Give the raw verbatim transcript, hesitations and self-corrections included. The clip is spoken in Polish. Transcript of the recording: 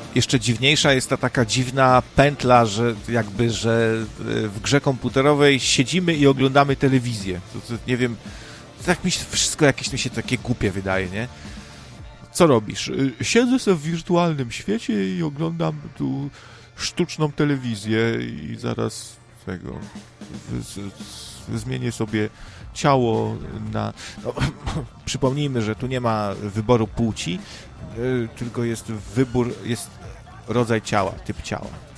jeszcze dziwniejsza jest ta taka dziwna pętla, że jakby, że w grze komputerowej siedzimy i oglądamy telewizję. To, to, nie wiem, tak mi się wszystko jakieś mi się takie głupie wydaje, nie? Co robisz? Siedzę sobie w wirtualnym świecie i oglądam tu sztuczną telewizję i zaraz tego z, z, zmienię sobie ciało na... No, przypomnijmy, że tu nie ma wyboru płci, tylko jest wybór, jest rodzaj ciała, typ ciała.